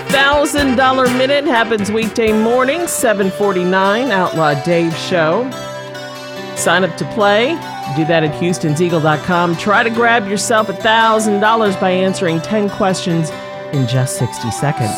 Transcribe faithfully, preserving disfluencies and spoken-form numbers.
thousand dollars Minute happens weekday morning, seven forty-nine, Outlaw Dave Show. Sign up to play. Do that at Houstons Eagle dot com. Try to grab yourself one thousand dollars by answering ten questions in just sixty seconds.